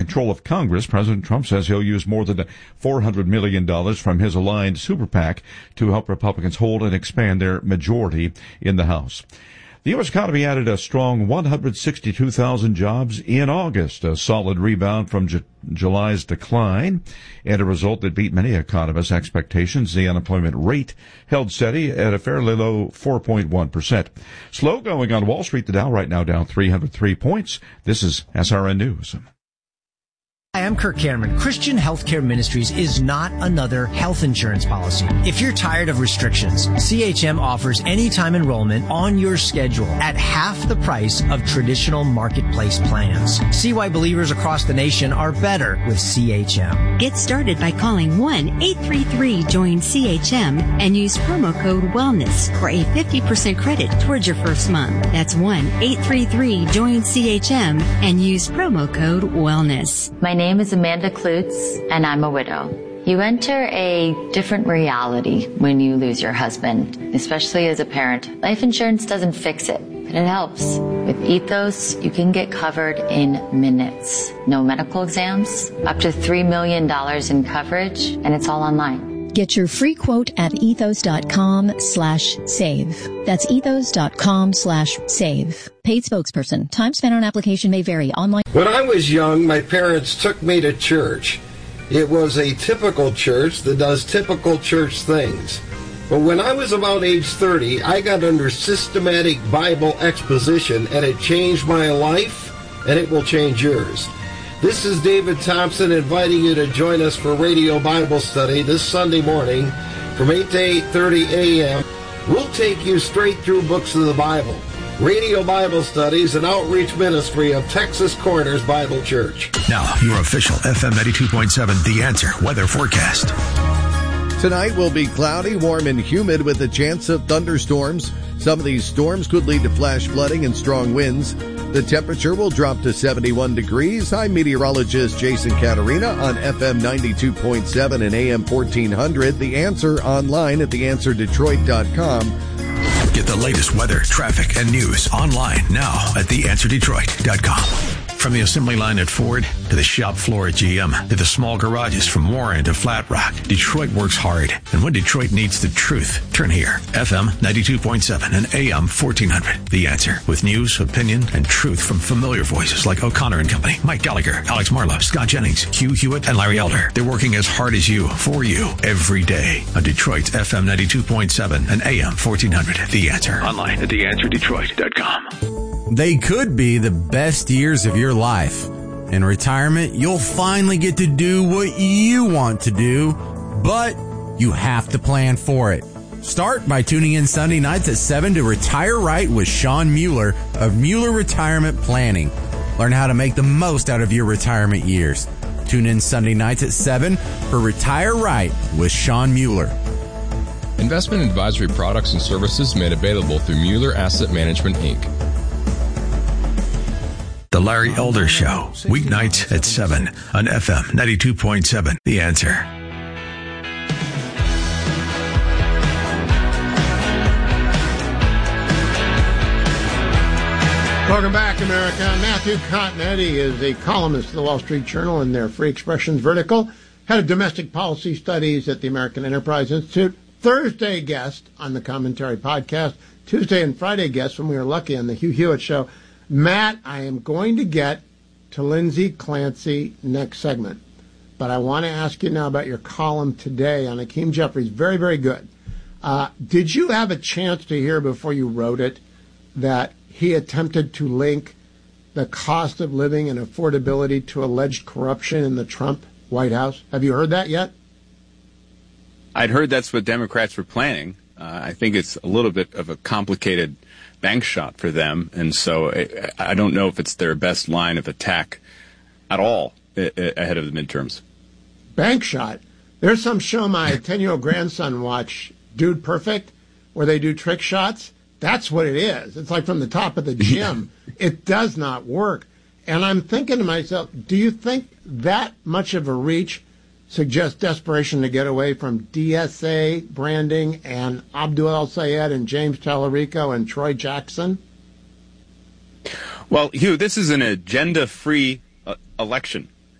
control of Congress, President Trump says he'll use more than $400 million from his aligned super PAC to help Republicans hold and expand their majority in the House. The U.S. economy added a strong 162,000 jobs in August, a solid rebound from July's decline, and a result that beat many economists' expectations. The unemployment rate held steady at a fairly low 4.1%. Slow going on Wall Street. The Dow right now down 303 points. This is SRN News. Hi, I'm Kirk Cameron. Christian Healthcare Ministries is not another health insurance policy. If you're tired of restrictions, CHM offers anytime enrollment on your schedule at half the price of traditional marketplace plans. See why believers across the nation are better with CHM. Get started by calling 1-833-JOIN-CHM and use promo code WELLNESS for a 50% credit towards your first month. That's 1-833-JOIN-CHM and use promo code WELLNESS. My name is Amanda Klutz, and I'm a widow. You enter a different reality when you lose your husband, especially as a parent. Life insurance doesn't fix it, but it helps. With Ethos, you can get covered in minutes. No medical exams, up to $3 million in coverage, and it's all online. Get your free quote at ethos.com/save. That's ethos.com/save. Paid spokesperson. Time spent on application may vary. Online. When I was young, my parents took me to church. It was a typical church that does typical church things. But when I was about age 30, I got under systematic Bible exposition, and it changed my life, and it will change yours. This is David Thompson inviting you to join us for Radio Bible Study this Sunday morning from 8 to 8:30 a.m. We'll take you straight through books of the Bible. Radio Bible Study is an outreach ministry of Texas Corners Bible Church. Now, your official FM 92.7 The Answer weather forecast. Tonight will be cloudy, warm, and humid with a chance of thunderstorms. Some of these storms could lead to flash flooding and strong winds. The temperature will drop to 71 degrees. I'm meteorologist Jason Caterina on FM 92.7 and AM 1400. The Answer online at theanswerdetroit.com. Get the latest weather, traffic, and news online now at theanswerdetroit.com. From the assembly line at Ford to the shop floor at GM to the small garages from Warren to Flat Rock, Detroit works hard. And when Detroit needs the truth, turn here. FM 92.7 and AM 1400. The Answer with news, opinion, and truth from familiar voices like O'Connor and Company, Mike Gallagher, Alex Marlowe, Scott Jennings, Hugh Hewitt, and Larry Elder. They're working as hard as you, for you, every day on Detroit's FM 92.7 and AM 1400. The Answer. Online at theanswerdetroit.com. They could be the best years of your life. In retirement, you'll finally get to do what you want to do, but you have to plan for it. Start by tuning in Sunday nights at 7 to Retire Right with Sean Mueller of Mueller Retirement Planning. Learn how to make the most out of your retirement years. Tune in Sunday nights at 7 for Retire Right with Sean Mueller. Investment advisory products and services made available through Mueller Asset Management, Inc. The Larry Elder Show, weeknights at 7 on FM 92.7. The Answer. Welcome back, America. Matthew Continetti is a columnist of the Wall Street Journal in their Free Expressions vertical, head of domestic policy studies at the American Enterprise Institute, Thursday guest on the Commentary Podcast, Tuesday and Friday guest when we were lucky on the Hugh Hewitt Show. Matt, I am going to get to Lindsay Clancy next segment, but I want to ask you now about your column today on Hakeem Jeffries. Very, very good. Did you have a chance to hear before you wrote it that he attempted to link the cost of living and affordability to alleged corruption in the Trump White House? Have you heard that yet? I'd heard that's what Democrats were planning. I think it's a little bit of a complicated bank shot for them, and so I don't know if it's their best line of attack at all ahead of the midterms. Bank shot? There's some show my 10-year-old grandson watch, Dude Perfect, where they do trick shots. That's what it is. It's like from the top of the gym. It does not work. And I'm thinking to myself, do you think that much of a reach suggests desperation to get away from DSA branding and Abdul El-Sayed and James Tallarico and Troy Jackson? Well, Hugh, this is an agenda-free election.